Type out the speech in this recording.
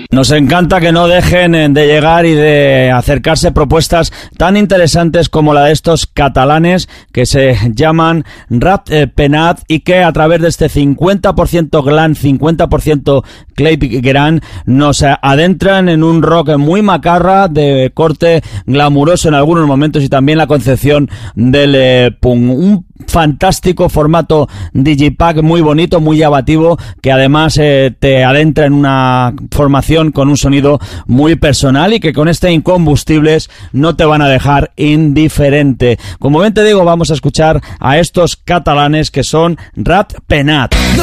Nos encanta que no dejen de llegar y de acercarse propuestas tan interesantes como la de estos catalanes que se llaman Rat Penat y que a través de este 50% glam, 50% Clapgram nos adentran en un rock muy macarra de corte glamuroso en algunos momentos y también la concepción del punk. Un fantástico formato digipack muy bonito, muy llamativo, que además te adentra en una formación con un sonido muy personal y que con este Incombustibles no te van a dejar indiferente. Como bien te digo, vamos a escuchar a estos catalanes que son Rat Penat.